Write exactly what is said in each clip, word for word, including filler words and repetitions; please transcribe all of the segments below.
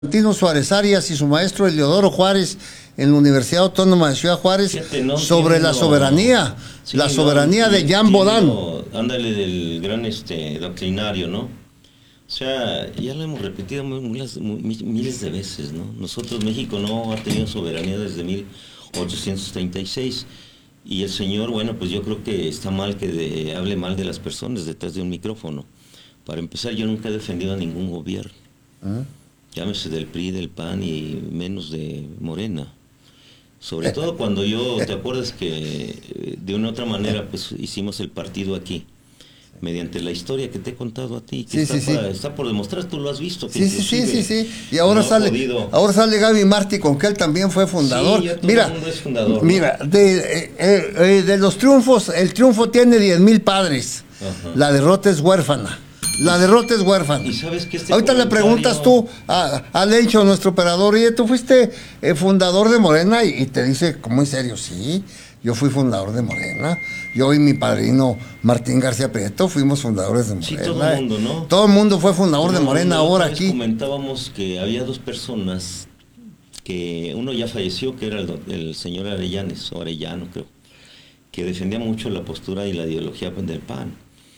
Tino Suárez Arias y su maestro Eliodoro Juárez en la Universidad Autónoma de Ciudad Juárez. Fíjate, no sobre entiendo, la soberanía, sí, la soberanía no, de Jean Bodin. Ándale, del gran este doctrinario, ¿no? O sea, ya lo hemos repetido miles, miles de veces, ¿no? Nosotros, México, no ha tenido soberanía desde mil ochocientos treinta y seis. Y el señor, bueno, pues yo creo que está mal que de, hable mal de las personas detrás de un micrófono. Para empezar, yo nunca he defendido a ningún gobierno. ¿Ah? Llámese del P R I, del P A N y menos de Morena. Sobre todo cuando yo, ¿te acuerdas que de una u otra manera pues hicimos el partido aquí? Mediante la historia que te he contado a ti, que sí, está, sí, para, sí. está por demostrar, tú lo has visto. Sí, sí, sí, sí, sí. Y ahora no sale ahora sale Gaby Martí, con que él también fue fundador. Sí, ya todo mira, el mundo es fundador, mira, ¿no? de, eh, eh, de los triunfos, el triunfo tiene diez mil padres. Ajá. La derrota es huérfana. La derrota es huérfana. ¿Y sabes que este Ahorita comentario... le preguntas tú a, a Lencho, nuestro operador, oye, tú fuiste eh, fundador de Morena, y, y te dice, ¿cómo en serio? Sí, yo fui fundador de Morena. Yo y mi padrino Martín García Prieto fuimos fundadores de Morena. Sí, todo el mundo, ¿no? Todo el mundo fue fundador todo de Morena ahora aquí. Comentábamos que había dos personas, que uno ya falleció, que era el, el señor Arellanes, o Arellano creo, que defendía mucho la postura y la ideología del P A N.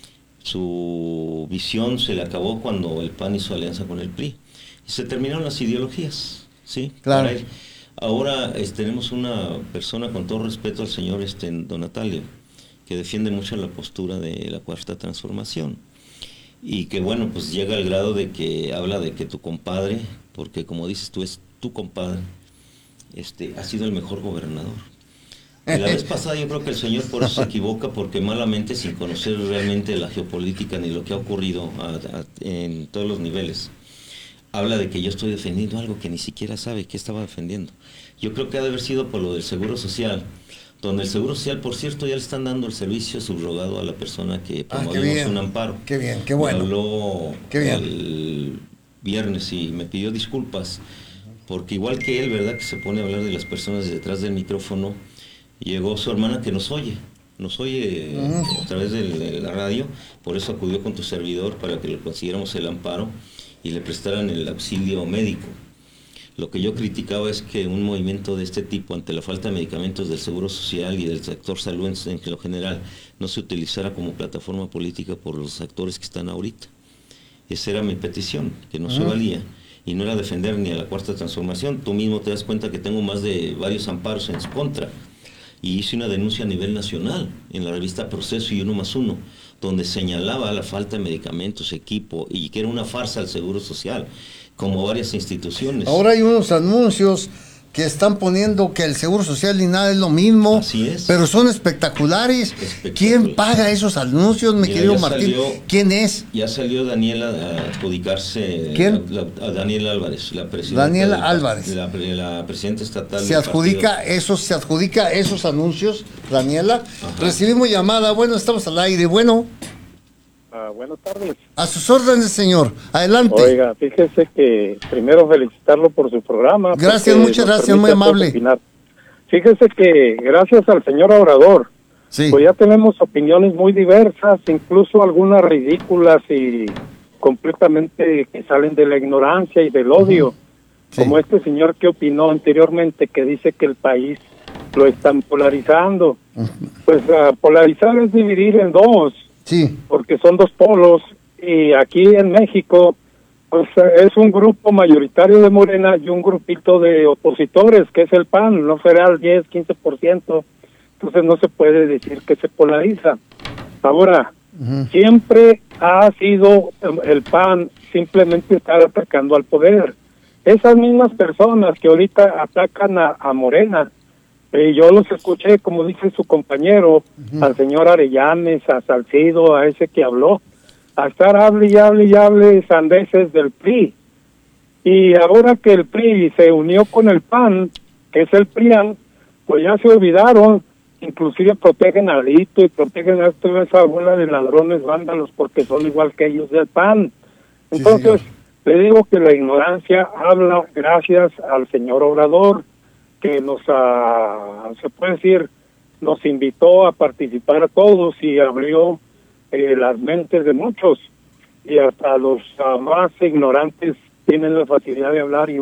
Su visión se le acabó cuando el P A N hizo alianza con el P R I. Y se terminaron las ideologías, ¿sí? Claro. Ahora este, tenemos una persona, con todo respeto al señor este, Don Natalio, que defiende mucho la postura de la Cuarta Transformación. Y que bueno, pues llega al grado de que habla de que tu compadre, porque como dices tú, es tu compadre, este, ha sido el mejor gobernador. Y la vez pasada yo creo que el señor por eso se equivoca, porque malamente, sin conocer realmente la geopolítica ni lo que ha ocurrido a, a, en todos los niveles, habla de que yo estoy defendiendo algo que ni siquiera sabe qué estaba defendiendo. Yo creo que ha de haber sido por lo del Seguro Social, donde el Seguro Social, por cierto, ya le están dando el servicio subrogado a la persona que promovimos ah, un amparo. Qué bien, qué bueno. Me habló qué bien. el viernes y me pidió disculpas, porque igual que él, ¿verdad?, que se pone a hablar de las personas detrás del micrófono, llegó su hermana que nos oye, nos oye uh-huh. a través de, de la radio, por eso acudió con tu servidor para que le consiguiéramos el amparo y le prestaran el auxilio médico. Lo que yo criticaba es que un movimiento de este tipo, ante la falta de medicamentos del Seguro Social y del sector salud en, en lo general, no se utilizara como plataforma política por los actores que están ahorita. Esa era mi petición, que no uh-huh. se valía. Y no era defender ni a la Cuarta Transformación. Tú mismo te das cuenta que tengo más de varios amparos en su contra. Y hice una denuncia a nivel nacional en la revista Proceso y Uno Más Uno, donde señalaba la falta de medicamentos, equipo, y que era una farsa al Seguro Social, como varias instituciones. Ahora hay unos anuncios que están poniendo que el Seguro Social y nada es lo mismo. Así es. Pero son espectaculares. Espectacular. ¿Quién paga esos anuncios, mi Mira, querido Martín? Salió, ¿Quién es? Ya salió Daniela a adjudicarse. ¿Quién? La, la, a Daniela Álvarez, la presidenta. Daniela del, Álvarez. La, la presidenta estatal. Se adjudica esos, se adjudica esos anuncios, Daniela. Ajá. Recibimos llamada. Bueno, estamos al aire. Bueno. Ah, buenas tardes. A sus órdenes, señor. Adelante. Oiga, fíjese que primero felicitarlo por su programa. Gracias, muchas gracias, muy amable. Opinar. Fíjese que gracias al señor orador, sí. pues ya tenemos opiniones muy diversas, incluso algunas ridículas y completamente que salen de la ignorancia y del odio. Uh-huh. Sí. Como este señor que opinó anteriormente, que dice que el país lo están polarizando. Uh-huh. Pues uh, polarizar es dividir en dos. Sí. Porque son dos polos, y aquí en México pues es un grupo mayoritario de Morena y un grupito de opositores, que es el P A N, no será el diez, quince por ciento, entonces no se puede decir que se polariza. Ahora, uh-huh. siempre ha sido el P A N simplemente estar atacando al poder. Esas mismas personas que ahorita atacan a, a Morena, Eh, yo los escuché, como dice su compañero, uh-huh. al señor Arellanes, a Salcido, a ese que habló, a estar hable y hable y hable sandeces del P R I. Y ahora que el P R I se unió con el P A N, que es el PRIAN, pues ya se olvidaron, inclusive protegen a Alito y protegen a toda esa bola de ladrones vándalos porque son igual que ellos del P A N. Entonces, sí, le digo que la ignorancia habla gracias al señor Obrador, que nos, uh, se puede decir, nos invitó a participar a todos y abrió eh, las mentes de muchos, y hasta los uh, más ignorantes tienen la facilidad de hablar y